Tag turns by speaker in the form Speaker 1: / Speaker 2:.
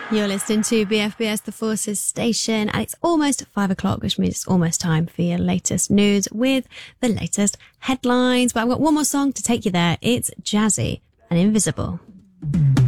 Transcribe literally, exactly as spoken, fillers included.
Speaker 1: You're listening to B F B S The Forces station, and it's almost five o'clock, which means it's almost time for your latest news with the latest headlines. But I've got one more song to take you there. It's Jazzy and Invisible.